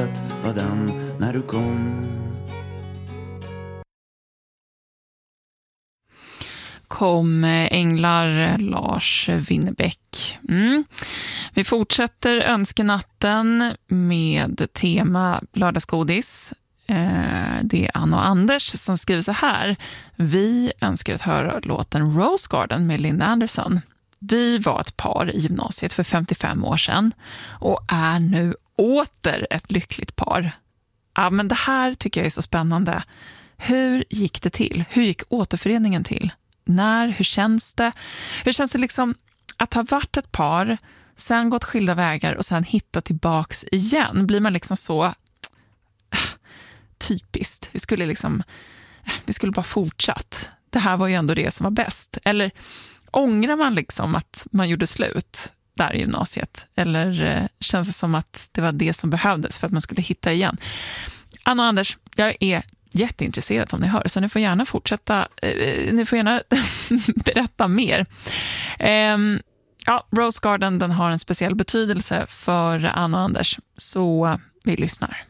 ljuset var den när du kom. Kom änglar, Lars Winnerbäck. Vi fortsätter önskenatten med tema lördagsgodis. Det är Anna och Anders som skriver så här: vi önskar att höra låten Rose Garden med Linda Andersson. Vi var ett par i gymnasiet för 55 år sedan och är nu åter ett lyckligt par. Ja, men det här tycker jag är så spännande. Hur gick det till? Hur gick återföreningen till? När? Hur känns det? Hur känns det liksom att ha varit ett par, sen gått skilda vägar och sen hitta tillbaks igen? Blir man liksom så typiskt? Vi skulle bara fortsatt. Det här var ju ändå det som var bäst. Eller ångrar man liksom att man gjorde slut där i gymnasiet? Eller känns det som att det var det som behövdes för att man skulle hitta igen? Anna och Anders, jag är jätteintresserad som ni hör, så ni får gärna fortsätta, ni får gärna berätta mer. Rose Garden, den har en speciell betydelse för Anna och Anders, så vi lyssnar.